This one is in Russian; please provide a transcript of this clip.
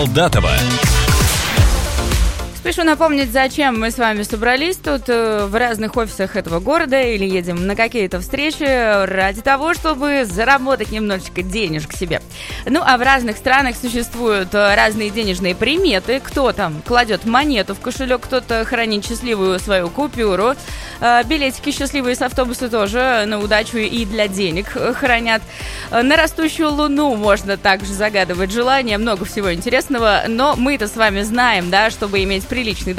Солдатова. Спешу напомнить, зачем мы с вами собрались тут в разных офисах этого города или едем на какие-то встречи ради того, чтобы заработать немножечко денежек себе. Ну, а в разных странах существуют разные денежные приметы. Кто там кладет монету в кошелек, кто-то хранит счастливую свою купюру. Билетики счастливые с автобуса тоже на удачу и для денег хранят. На растущую луну можно также загадывать желания. Много всего интересного, но мы-то с вами знаем, да, чтобы иметь приличный